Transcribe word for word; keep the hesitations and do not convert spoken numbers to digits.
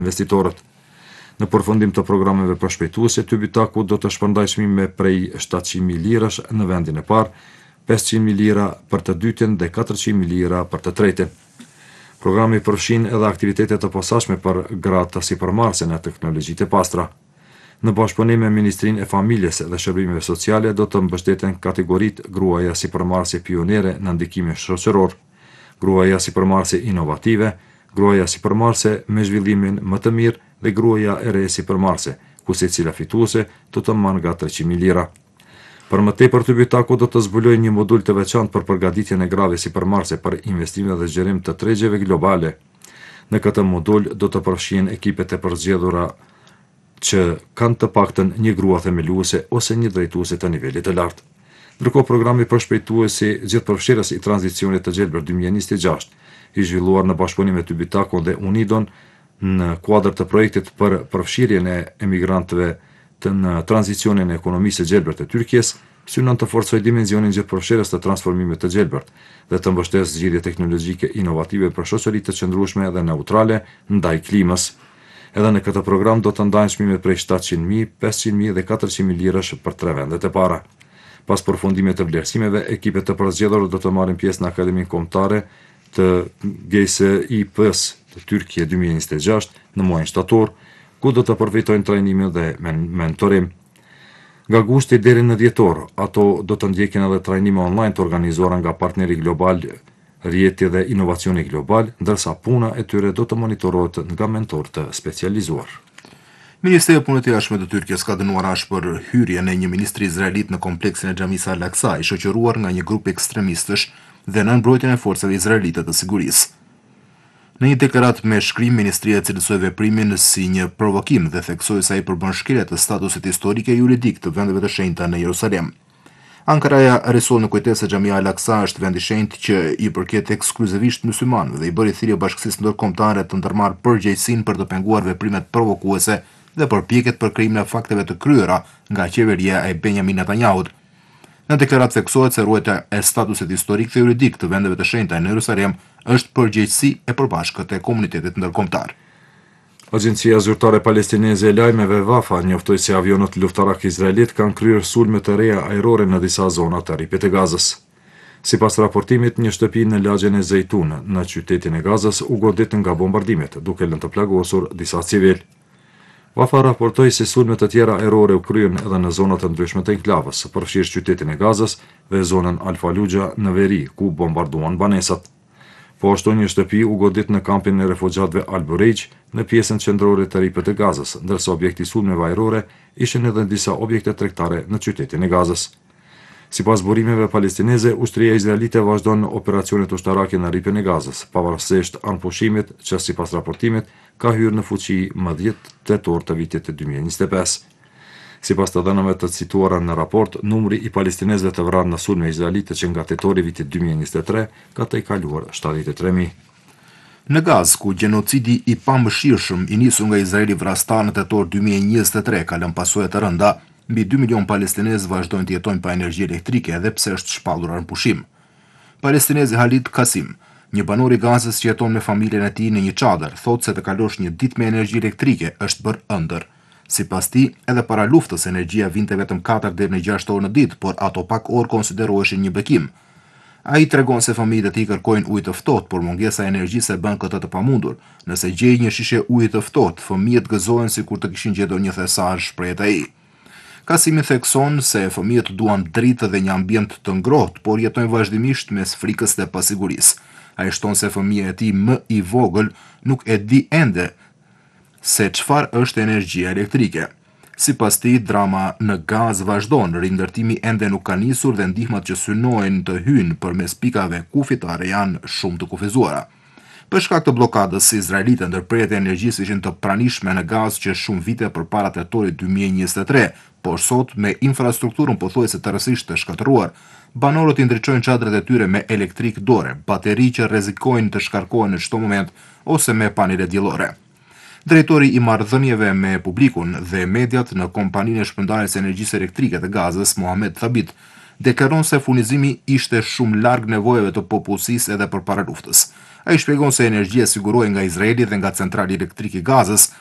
investitorët. Në përfundim të programeve përshpejtuese, Tybitaku do të shpërndajë çmime prej shtatëqind mijë lirash në vendin e parë, pesëqind mijë lira për të dytin dhe katërqind mijë lira për të tretin. Programi përfshin edhe aktivitete të posaçme për gratë të sipërmarrëse në teknologjitë e pastra. Në bashkëpunim me Ministrinë e Familjes dhe Shërbimeve Sociale do të mbështeten kategoritë gruaja sipërmarrëse pionere në ndikimin shoqëror, gruaja sipërmarrëse inovative, gruaja sipërmarrëse me zhvillimin më të mirë dhe gruaja e re sipërmarrëse, ku secila fituese do të marrë nga treqind mijë lira. Për më tepër, Tybitaku do të zbulojë një modul të veçantë për përgatitjen e grave sipërmarrëse për investime dhe zgjerim të tregjeve globale. Në këtë modul do të përfshihen ekipet e përzgjedhura që kanë të paktën një grua themeluese ose një drejtuese të nivelit të lartë. Ndërkohë, programi përshpejtuesi gjithëpërfshirës i tranzicionit të gjelbër dy mijë e njëzet e gjashtë, i zhvilluar në bashkëpunim me Tybitakun dhe Unidon në kuadër të projektit për përfshirjen e emigrantëve të në tranzicionin e ekonomisë së gjelbërt të Tyrkisë, synon të forcojë dimensionin gjithëpërfshirës të transformimit të gjelbërt dhe të mbështesë zgjidhje teknologjike inovative për shoqëri të qëndrueshme dhe neutrale ndaj klimës. Edhe në këtë program do të ndahen çmimet prej shtatëqind mijë, pesëqind mijë dhe katërqind mijë lirash për tre vendet e para. Pas përfundimit të vlerësimeve, ekipet të përzgjedhura do të marrin pjesë në Akademinë Kombëtare të G S I P-s të Tyrkie dy mijë e njëzet e gjashtë në muajin shtator, ku do të përfitojnë trajnime dhe mentorim. Nga gushti deri në dhjetor, ato do të ndjekin edhe trajnime online të organizuara nga partneri global Rjeti dhe Inovacioni Global, ndërsa puna e tyre do të monitorohet nga mentor të specializuar. Ministri i Punës së Jashtme të Tyrkisë ka dënuar ash për hyrjen e një ministri izraelit në kompleksin e xhamisë Al-Aqsa, i shoqëruar nga një grup ekstremistësh dhe në mbrojtjen e forcave izraelite të sigurisë. Në një deklaratë me shkrim, ministria cilësoi veprimin si një provokim dhe theksoi se ai përbën shkelje të statusit historik e juridik të vendeve të shenjta në Jerusalem. Ankaraja rrisol në kujtesë se xhamia Al-Aqsa është vend i shenjtë që i përket ekskluzivisht myslimanëve dhe i bëri thirrje bashkësisë ndërkombëtare të ndërmarrë përgjegjësinë për të penguar veprimet provokuese dhe përpjekjet për krimin e fakteve të kryera nga qeveria e Benjamin Netanyahut. Në deklaratë theksohet se ruajtja e statusit historik dhe juridik të vendeve të shenjta në Jerusalem është përgjegjësi e përbashkët e komunitetit ndërkombëtar. Agjencia Zyrtare Palestineze e Lajmeve Wafa njoftoi se avionët luftarak izraelit kanë kryer sulme të reja ajrore në disa zona të rripit të Gazës. Sipas raportimit, një shtëpi në lagjen e Zejtun në qytetin e Gazës u godit nga bombardimet, duke lënë të plagosur disa civil. Wafa raportoi se sulme të tjera ajrore u kryen edhe në zona të ndryshme të enklavës, përfshirë qytetin e Gazës dhe zonën Al-Fallujah në veri, ku bombarduan banesat. Po ashtu një shtëpi u godit në kampin e refugjatëve Al-Bureij në pjesën qendrore të rripit të Gazës, ndërsa objekti i sulmeve ajrore ishin edhe disa objekte tregtare në qytetin e Gazës. Sipas burimeve palestineze, ushtria izraelite vazhdon operacionet ushtarake në rripin e Gazës, pavarësisht anëpushimit që sipas raportimit ka hyrë në fuqi më dhjetë tetor të vitit dy mijë e njëzet e pesë. Sipas të dhënave të cituara në raport, numri i palestinezëve të vrarë në sulme izraelite që nga tetori vitit dy mijë e njëzet e tre ka të i kaluar shtatëdhjetë e tre mijë. Në Gazë, ku gjenocidi i pamëshirshëm i nisur nga Izraeli vrastar në tetor dy mijë e njëzet e tre ka lënë pasoje të rënda, mbi dy milion palestinezë vazhdojnë të jetojnë pa energji elektrike edhe pse është shpallur anëpushim. Palestinezi Halid Kasim, një banor i Gazës që jeton me familjen e tij në një çadër, thotë se të kalosh një ditë me energji elektrike është bërë ëndër. Sipas tij, edhe para luftës energjia vinte vetëm katër deri në gjashtë orë në ditë, por ato pak orë konsideroheshin një bekim. Ai tregon se familjet e tij kërkojnë ujë të ftohtë, por mungesa e energjisë e bën këtë të pamundur. Nëse gjej një shishe uji të ftohtë, fëmijët gëzohen sikur të kishin gjetur një thesar, shprehet ai. Kasimi thekson se fëmijët duan dritë dhe një ambient të ngrohtë, por jetojnë vazhdimisht mes frikës dhe pasigurisë. Ai shton se fëmia e tij më i vogël nuk e di ende se çfarë është energjia elektrike. Sipas tij, drama në Gazë vazhdon, rindërtimi ende nuk ka nisur dhe ndihmat që synojnë të hyjnë përmes pikave kufitare janë shumë të kufizuara. Për shkak të bllokadës së izraelite, ndërprerjet e energjisë ishin të pranishme në Gazë që shumë vite përpara tetorit dy mijë e njëzet e tre, por sot me infrastrukturën pothuajse tërësisht të shkatëruar, banorët i ndriçojnë çadrat e tyre me elektrik dore, bateri që rrezikojnë të shkarkohen në çdo moment ose me panele diellore. Drejtori i marrëdhënieve me publikun dhe mediat në kompaninë e shpërndarjes së energjisë elektrike të Gazës, Mohamed Thabit, deklaron se furnizimi ishte shumë larg nevojave të popullsisë edhe përpara luftës. Ai shpjegon se energjia sigurohej nga Izraeli dhe nga centrali elektrik i Gazës,